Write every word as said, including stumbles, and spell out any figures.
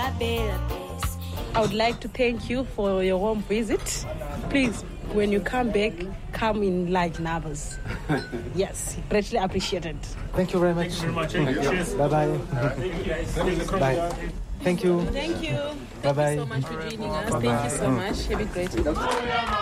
I would like to thank you for your warm visit. Please, when you come back, come in large numbers. Yes, greatly appreciated. Thank you very much. Thank you very much. Cheers. Bye-bye. Thank you guys. Bye. Thank you. Thank you. Bye-bye. Thank you so much for joining us. Thank you so much. Have a great day.